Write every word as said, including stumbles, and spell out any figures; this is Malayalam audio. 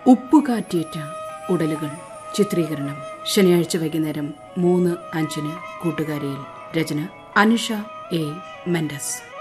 ഉപ്പുകാറ്റേറ്റ ഉടലുകൾ ചിത്രീകരണം ശനിയാഴ്ച വൈകുന്നേരം മൂന്ന് അഞ്ചിന് കൂട്ടുകാരിയിൽ. രചന അനുഷ എ മെൻഡസ്.